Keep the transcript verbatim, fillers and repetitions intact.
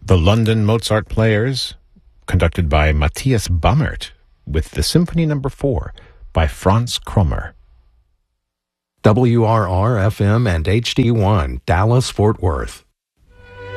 The London Mozart Players, conducted by Matthias Bammert, with the Symphony Number Four by Franz Krommer. W R R F M and H D one, Dallas, Fort Worth.